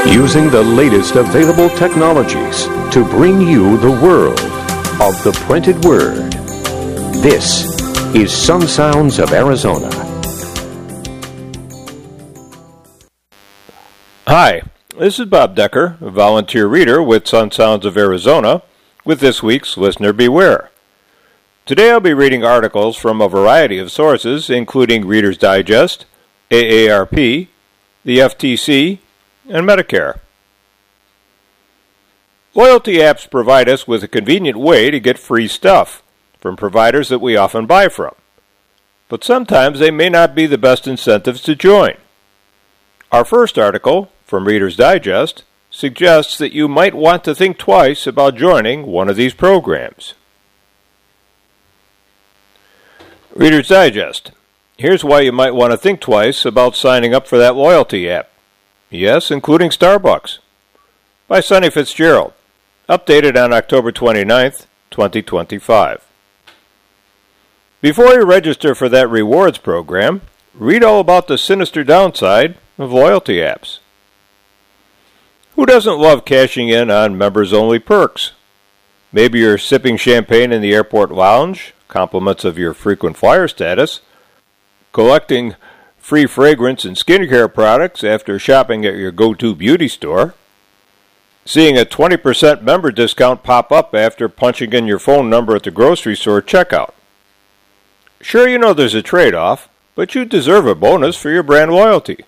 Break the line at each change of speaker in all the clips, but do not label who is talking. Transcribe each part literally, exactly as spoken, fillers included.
Using the latest available technologies to bring you the world of the printed word. This is Sun Sounds of Arizona.
Hi, this is Bob Decker, a volunteer reader with Sun Sounds of Arizona, with this week's Listener Beware. Today I'll be reading articles from a variety of sources, including Reader's Digest, A A R P, the F T C, and Medicare. Loyalty apps provide us with a convenient way to get free stuff from providers that we often buy from. But sometimes they may not be the best incentives to join. Our first article, from Reader's Digest, suggests that you might want to think twice about joining one of these programs. Reader's Digest. Here's why you might want to think twice about signing up for that loyalty app. Yes, including Starbucks. By Sonny Fitzgerald. Updated on October twenty-ninth, twenty twenty-five. Before you register for that rewards program, read all about the sinister downside of loyalty apps. Who doesn't love cashing in on members-only perks? Maybe you're sipping champagne in the airport lounge, compliments of your frequent flyer status, collecting free fragrance and skincare products after shopping at your go-to beauty store, seeing a twenty percent member discount pop up after punching in your phone number at the grocery store checkout. Sure, you know there's a trade-off, but you deserve a bonus for your brand loyalty.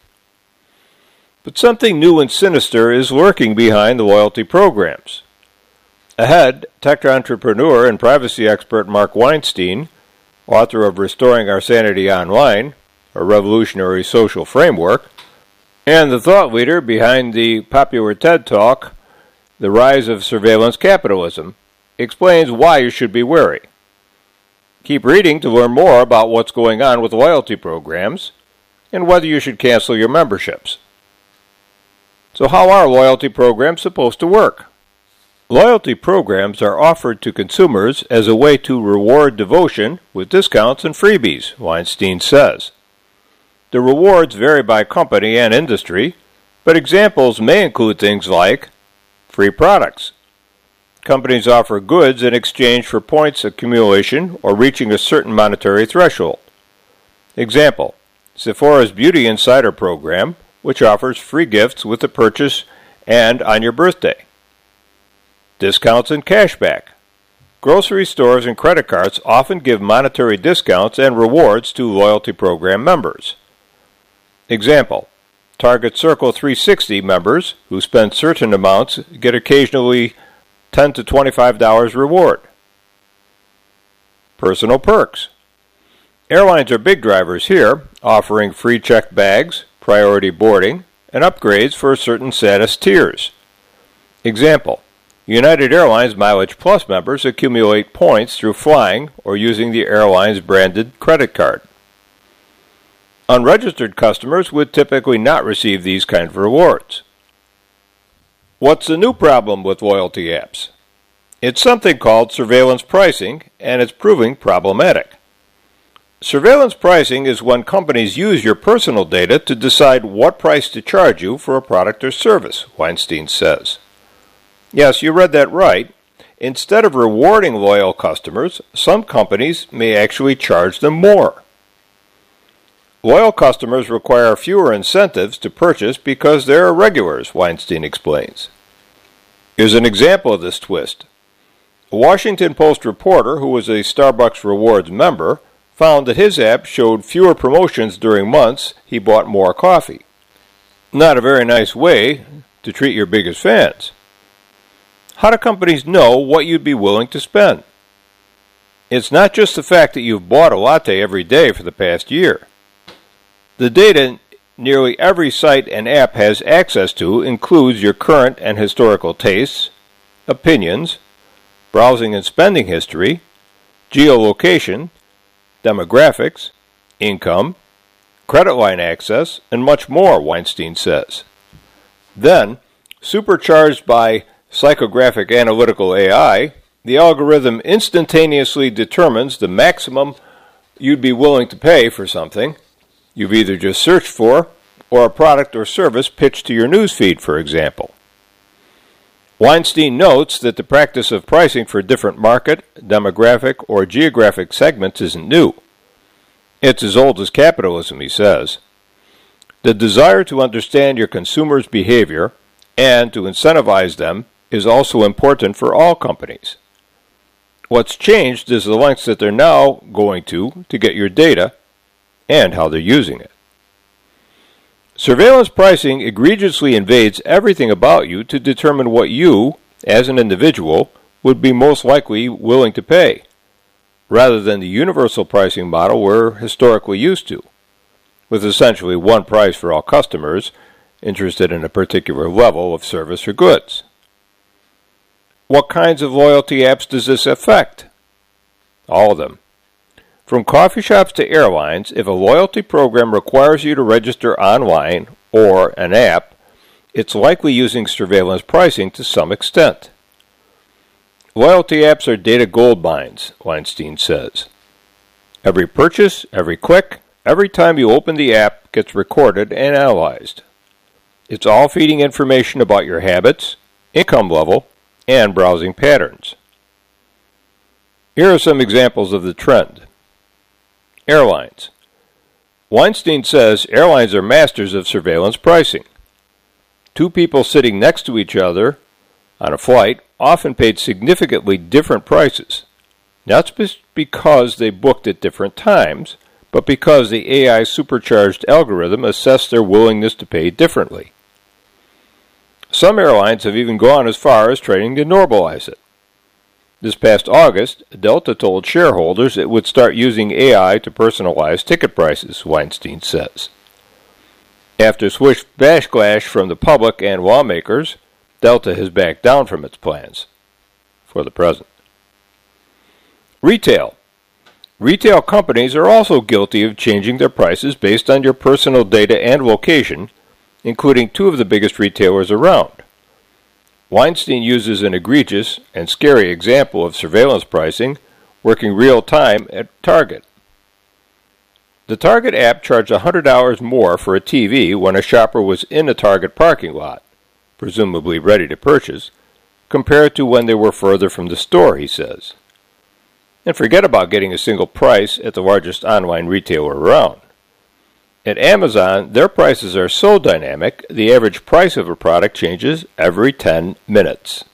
But something new and sinister is lurking behind the loyalty programs. Ahead, tech entrepreneur and privacy expert Mark Weinstein, author of Restoring Our Sanity Online, a revolutionary social framework, and the thought leader behind the popular TED Talk, The Rise of Surveillance Capitalism, explains why you should be wary. Keep reading to learn more about what's going on with loyalty programs and whether you should cancel your memberships. So how are loyalty programs supposed to work? Loyalty programs are offered to consumers as a way to reward devotion with discounts and freebies, Weinstein says. The rewards vary by company and industry, but examples may include things like free products. Companies offer goods in exchange for points accumulation or reaching a certain monetary threshold. Example, Sephora's Beauty Insider program, which offers free gifts with the purchase and on your birthday. Discounts and cashback. Grocery stores and credit cards often give monetary discounts and rewards to loyalty program members. Example, Target Circle three sixty members who spend certain amounts get occasionally ten to twenty-five dollars reward. Personal perks. Airlines are big drivers here, offering free checked bags, priority boarding, and upgrades for certain status tiers. Example, United Airlines Mileage Plus members accumulate points through flying or using the airline's branded credit card. Unregistered customers would typically not receive these kind of rewards. What's the new problem with loyalty apps? It's something called surveillance pricing, and it's proving problematic. Surveillance pricing is when companies use your personal data to decide what price to charge you for a product or service, Weinstein says. Yes, you read that right. Instead of rewarding loyal customers, some companies may actually charge them more. Loyal customers require fewer incentives to purchase because they are regulars, Weinstein explains. Here's an example of this twist. A Washington Post reporter who was a Starbucks Rewards member found that his app showed fewer promotions during months he bought more coffee. Not a very nice way to treat your biggest fans. How do companies know what you'd be willing to spend? It's not just the fact that you've bought a latte every day for the past year. The data nearly every site and app has access to includes your current and historical tastes, opinions, browsing and spending history, geolocation, demographics, income, credit line access, and much more, Weinstein says. Then, supercharged by psychographic analytical A I, the algorithm instantaneously determines the maximum you'd be willing to pay for something you've either just searched for or a product or service pitched to your newsfeed, for example. Weinstein notes that the practice of pricing for different market, demographic, or geographic segments isn't new. It's as old as capitalism, he says. The desire to understand your consumers' behavior and to incentivize them is also important for all companies. What's changed is the lengths that they're now going to to get your data and how they're using it. Surveillance pricing egregiously invades everything about you to determine what you, as an individual, would be most likely willing to pay, rather than the universal pricing model we're historically used to, with essentially one price for all customers interested in a particular level of service or goods. What kinds of loyalty apps does this affect? All of them. From coffee shops to airlines, if a loyalty program requires you to register online or an app, it's likely using surveillance pricing to some extent. Loyalty apps are data gold mines, Weinstein says. Every purchase, every click, every time you open the app gets recorded and analyzed. It's all feeding information about your habits, income level, and browsing patterns. Here are some examples of the trend. Airlines. Weinstein says airlines are masters of surveillance pricing. Two people sitting next to each other on a flight often paid significantly different prices, not because they booked at different times, but because the A I supercharged algorithm assessed their willingness to pay differently. Some airlines have even gone as far as trying to normalize it. This past August, Delta told shareholders it would start using A I to personalize ticket prices, Weinstein says. After swift backlash from the public and lawmakers, Delta has backed down from its plans, for the present. Retail. Retail companies are also guilty of changing their prices based on your personal data and location, including two of the biggest retailers around. Weinstein uses an egregious and scary example of surveillance pricing working real-time at Target. The Target app charged one hundred dollars more for a T V when a shopper was in a Target parking lot, presumably ready to purchase, compared to when they were further from the store, he says. And forget about getting a single price at the largest online retailer around. At Amazon, their prices are so dynamic, the average price of a product changes every ten minutes.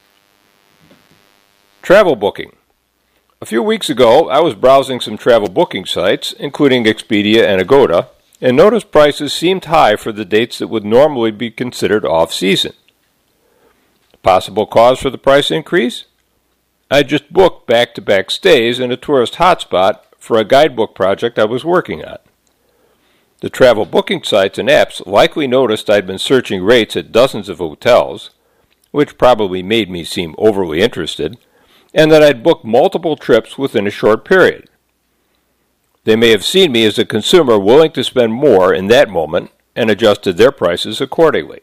Travel booking. A few weeks ago, I was browsing some travel booking sites, including Expedia and Agoda, and noticed prices seemed high for the dates that would normally be considered off-season. Possible cause for the price increase? I just booked back-to-back stays in a tourist hotspot for a guidebook project I was working on. The travel booking sites and apps likely noticed I'd been searching rates at dozens of hotels, which probably made me seem overly interested, and that I'd booked multiple trips within a short period. They may have seen me as a consumer willing to spend more in that moment and adjusted their prices accordingly.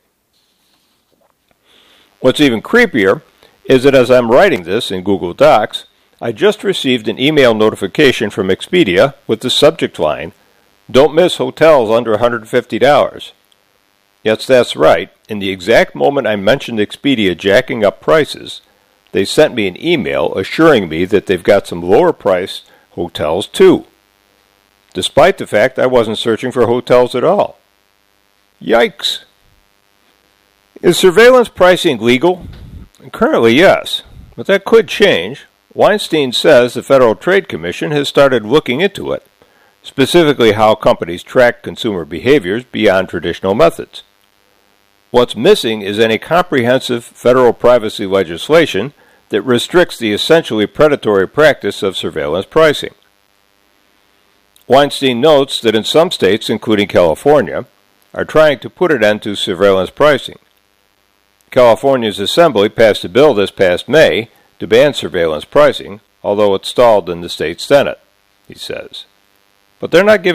What's even creepier is that as I'm writing this in Google Docs, I just received an email notification from Expedia with the subject line, "Don't miss hotels under one hundred fifty dollars. Yes, that's right. In the exact moment I mentioned Expedia jacking up prices, they sent me an email assuring me that they've got some lower-priced hotels too, despite the fact I wasn't searching for hotels at all. Yikes! Is surveillance pricing legal? Currently, yes, but that could change. Weinstein says the Federal Trade Commission has started looking into it, specifically how companies track consumer behaviors beyond traditional methods. What's missing is any comprehensive federal privacy legislation that restricts the essentially predatory practice of surveillance pricing. Weinstein notes that in some states, including California, are trying to put an end to surveillance pricing. California's Assembly passed a bill this past May to ban surveillance pricing, although it stalled in the state Senate, he says. But they're not giving